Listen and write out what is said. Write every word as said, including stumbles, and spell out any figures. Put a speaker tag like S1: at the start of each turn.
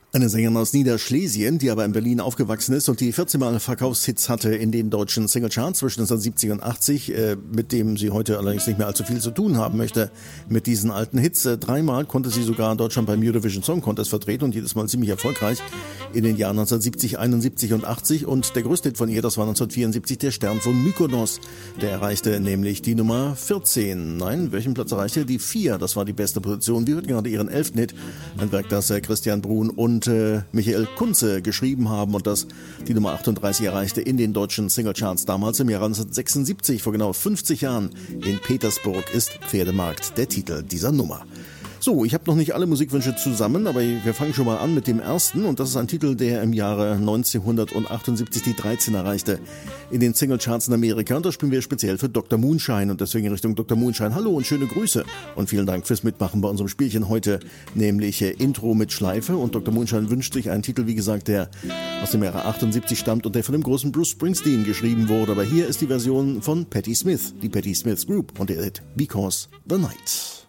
S1: Eine Sängerin aus Niederschlesien, die aber in Berlin aufgewachsen ist und die vierzehn Mal Verkaufshits hatte in den deutschen Singlecharts zwischen neunzehnhundertsiebzig und achtzig, äh, mit dem sie heute allerdings nicht mehr allzu viel zu tun haben möchte mit diesen alten Hits. Äh, dreimal konnte sie sogar Deutschland beim Eurovision Song Contest vertreten und jedes Mal ziemlich erfolgreich in den Jahren neunzehnhundertsiebzig, einundsiebzig und achtzig. Und der größte Hit von ihr, das war neunzehnhundertvierundsiebzig, der Stern von Mykonos. Der erreichte nämlich die Nummer vierzehn. Nein, welchen Platz erreichte? Die vier. Das war die beste Position. Wir hörten gerade ihren elften Hit, ein Werk, das äh, Christian Bruhn und und äh, Michael Kunze geschrieben haben und das die Nummer achtunddreißig erreichte in den deutschen Singlecharts damals im Jahr neunzehnhundertsechsundsiebzig, vor genau fünfzig Jahren. In Petersburg ist Pferdemarkt der Titel dieser Nummer. So, ich habe noch nicht alle Musikwünsche zusammen, aber wir fangen schon mal an mit dem ersten und das ist ein Titel, der im Jahre neunzehnhundertachtundsiebzig die dreizehn erreichte in den Singlecharts in Amerika und das spielen wir speziell für Doktor Moonshine und deswegen in Richtung Doktor Moonshine. Hallo und schöne Grüße und vielen Dank fürs Mitmachen bei unserem Spielchen heute, nämlich äh, Intro mit Schleife und Doktor Moonshine wünscht sich einen Titel, wie gesagt, der aus dem Jahre achtundsiebzig stammt und der von dem großen Bruce Springsteen geschrieben wurde, aber hier ist die Version von Patti Smith, die Patti Smith Group und der Hit Because the Night.